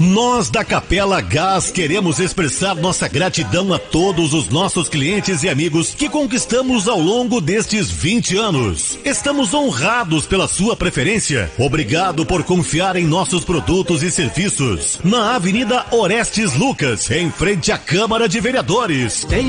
Nós da Capela Gás queremos expressar nossa gratidão a todos os nossos clientes e amigos que conquistamos ao longo destes 20 anos. Estamos honrados pela sua preferência. Obrigado por confiar em nossos produtos e serviços. Na Avenida Orestes Lucas, em frente à Câmara de Vereadores.